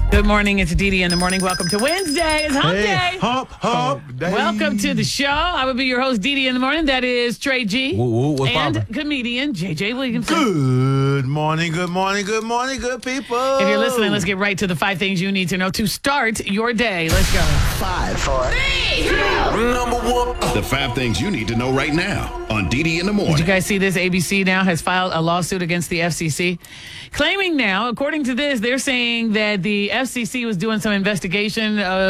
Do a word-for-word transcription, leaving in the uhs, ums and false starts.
Good morning. It's Dee Dee in the morning. Welcome to Wednesday. It's hump Hey, day. hump, hump day. Welcome to the show. I will be your host, Dee Dee in the morning. That is Trey G. Woo, woo, what's and poppin'? comedian J J Williamson. Good morning, good morning, good morning, good people. If you're listening, let's get right to the five things you need to know to start your day. Let's go. Five, four, three, two, number one. The five things you need to know right now on Dee Dee in the Did morning. you guys see this? A B C now has filed a lawsuit against the F C C, claiming now, according to this, they're saying that the F C C was doing some investigation of